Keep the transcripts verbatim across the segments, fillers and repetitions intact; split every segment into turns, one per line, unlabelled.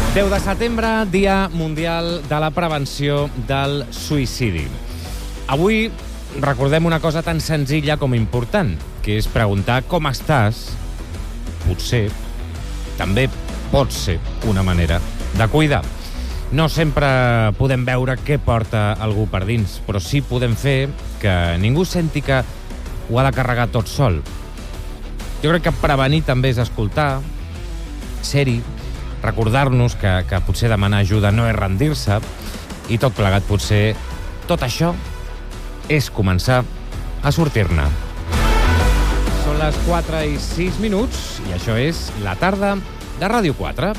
deu de setembre, Dia Mundial de la Prevenció del Suïcidi. Avui recordem una cosa tan senzilla com important, que és preguntar com estàs. Potser, també pot ser una manera de cuidar. No sempre podem veure què porta algú per dins, però sí podem fer que ningú senti que ho ha de carregar tot sol. Jo crec que prevenir també és escoltar, ser-hi, recordar-nos que, que potser demanar ajuda no és rendir-se, i tot plegat potser tot això és començar a sortir-ne. Són les quatre i sis minuts i això és La Tarda de Ràdio quatre.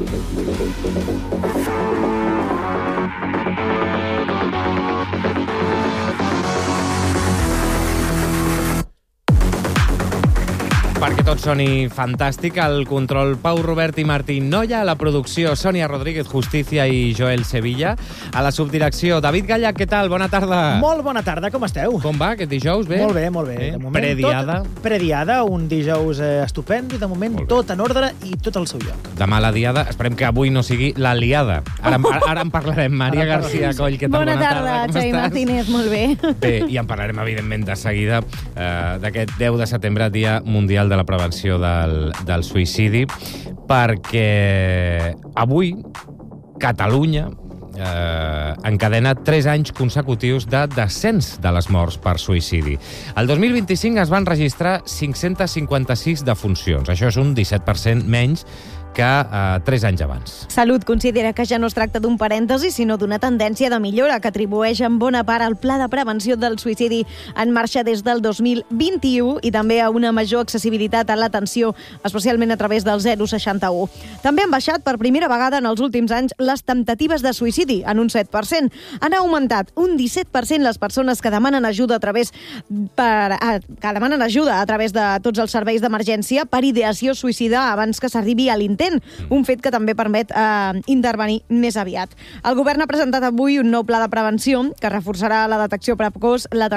Perquè tot soni fantàstic, el control Pau Robert i Martín Noya, a la producció Sònia Rodríguez Justicia i Joel Sevilla, a la subdirecció David Gallach, què tal? Bona tarda.
Molt bona tarda, com esteu?
Com va aquest dijous? Bé?
Molt bé, molt bé.
Eh?
De moment,
Prediada.
Tot, prediada, un dijous eh, estupendo i de moment tot en ordre i tot al seu lloc.
Demà la diada, esperem que avui no sigui la liada. Ara, ara, ara en parlarem. Maria
Ara
García Coll, què tal?
Bona,
bona
tarda,
tarda, com
Xavi
estàs?
Martínez, molt bé.
Bé, i en parlarem, evidentment, de seguida eh, d'aquest deu de setembre, Dia Mundial de la Prevenció del, del Suïcidi, perquè avui Catalunya eh, encadena tres anys consecutius de descens de les morts per suïcidi. El dos mil vint-i-cinc es van registrar cinc-cents cinquanta-sis defuncions. Això és un disset per cent menys que eh, tres anys abans.
Salut considera que ja no es tracta d'un parèntesi, sinó d'una tendència de millora que atribueix en bona part al Pla de Prevenció del Suïcidi en marxa des del dos mil vint-i-u i també a una major accessibilitat a l'atenció, especialment a través del zero seixanta-u. També han baixat per primera vegada en els últims anys les temptatives de suïcidi, en un set per cent. Han augmentat un disset per cent les persones que demanen ajuda a través per, a, que demanen ajuda a través de tots els serveis d'emergència per ideació suïcida abans que s'arribi a l'intent, un fet que també permet eh, intervenir més aviat. El govern ha presentat avui un nou pla de prevenció que reforçarà la detecció precoç, la